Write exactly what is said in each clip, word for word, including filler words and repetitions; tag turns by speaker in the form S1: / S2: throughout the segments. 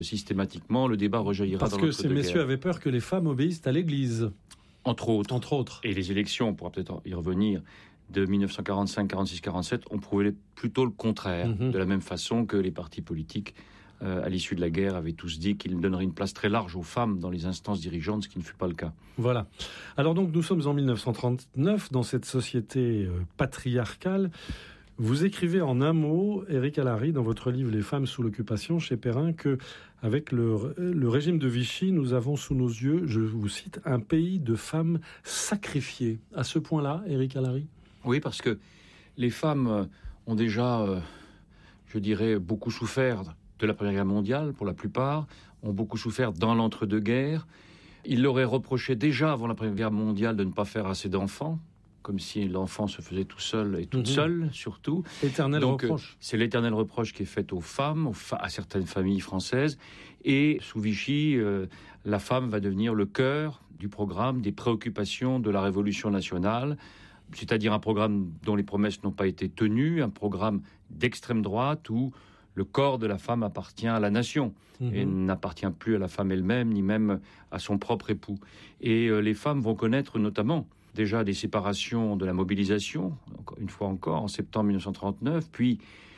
S1: Systématiquement, le débat rejaillira
S2: Parce
S1: dans
S2: que
S1: l'entre-deux-guerres.
S2: ces messieurs avaient peur que les femmes obéissent à l'Église.
S1: Entre autres.
S2: Entre autres.
S1: Et les élections, on pourra peut-être y revenir, de dix-neuf cent quarante-cinq, quarante-six, quarante-sept, ont prouvé plutôt le contraire. Mm-hmm. De la même façon que les partis politiques, euh, à l'issue de la guerre, avaient tous dit qu'ils donneraient une place très large aux femmes dans les instances dirigeantes, ce qui ne fut pas le cas.
S2: Voilà. Alors donc, nous sommes en dix-neuf cent trente-neuf, dans cette société euh, patriarcale. Vous écrivez en un mot, Éric Alary, dans votre livre « Les femmes sous l'occupation » chez Perrin, que avec le, le régime de Vichy, nous avons sous nos yeux, je vous cite, un pays de femmes sacrifiées. À ce point-là, Éric Alary ?
S1: Oui, parce que les femmes ont déjà, euh, je dirais, beaucoup souffert de la Première Guerre mondiale, pour la plupart, ont beaucoup souffert dans l'entre-deux-guerres. Ils leur auraient reproché déjà avant la Première Guerre mondiale de ne pas faire assez d'enfants, comme si l'enfant se faisait tout seul et toute mmh. seule, surtout.
S2: Éternel
S1: Donc,
S2: reproche.
S1: C'est l'éternel reproche qui est fait aux femmes, aux fa- à certaines familles françaises. Et sous Vichy, euh, la femme va devenir le cœur du programme des préoccupations de la Révolution nationale, c'est-à-dire un programme dont les promesses n'ont pas été tenues, un programme d'extrême droite où le corps de la femme appartient à la nation mmh. et n'appartient plus à la femme elle-même, ni même à son propre époux. Et euh, les femmes vont connaître notamment déjà des séparations de la mobilisation, une fois encore, en septembre dix-neuf cent trente-neuf, puis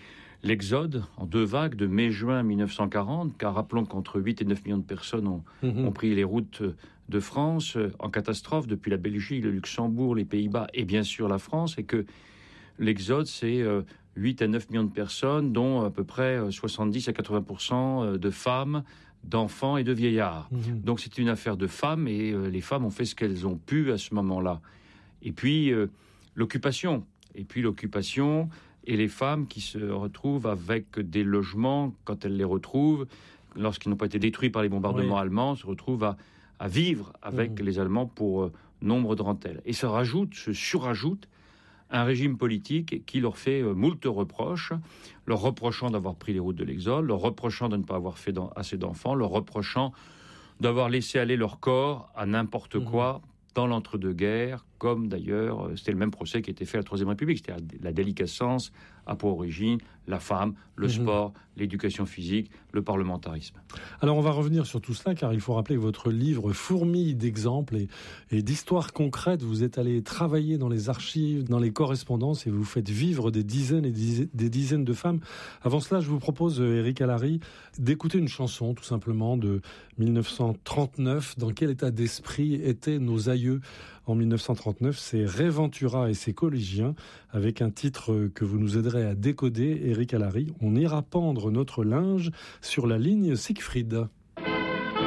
S1: l'exode en deux vagues de mai-juin dix-neuf cent quarante, car rappelons qu'entre huit et neuf millions de personnes ont, mmh. ont pris les routes de France en catastrophe, depuis la Belgique, le Luxembourg, les Pays-Bas et bien sûr la France, et que l'exode, c'est euh, huit à neuf millions de personnes, dont à peu près soixante-dix à quatre-vingts pour cent de femmes, d'enfants et de vieillards. Mmh. Donc c'est une affaire de femmes, et euh, les femmes ont fait ce qu'elles ont pu à ce moment-là. Et puis euh, l'occupation, et puis l'occupation, et les femmes qui se retrouvent avec des logements, quand elles les retrouvent, lorsqu'ils n'ont pas été détruits par les bombardements oui. allemands, se retrouvent à, à vivre avec mmh. les Allemands pour euh, nombre de rentelles. Et ça rajoute, se surajoute, un régime politique qui leur fait euh, moult reproches, leur reprochant d'avoir pris les routes de l'exode, leur reprochant de ne pas avoir fait assez d'enfants, leur reprochant d'avoir laissé aller leur corps à n'importe mmh. quoi dans l'entre-deux-guerres, comme d'ailleurs, c'était le même procès qui était fait à la Troisième République, c'est-à-dire la déliquescence a pour origine la femme, le mmh. sport, l'éducation physique, le parlementarisme.
S2: Alors on va revenir sur tout cela, car il faut rappeler que votre livre fourmille d'exemples et, et d'histoires concrètes. Vous êtes allé travailler dans les archives, dans les correspondances, et vous faites vivre des dizaines et des dizaines de femmes. Avant cela, je vous propose, Éric Alary, d'écouter une chanson, tout simplement, de dix-neuf cent trente-neuf. Dans quel état d'esprit étaient nos aïeux en dix-neuf cent trente-neuf? C'est Ray Ventura et ses collégiens, avec un titre que vous nous aiderez à décoder, Éric Alary. On ira pendre notre linge sur la ligne Siegfried.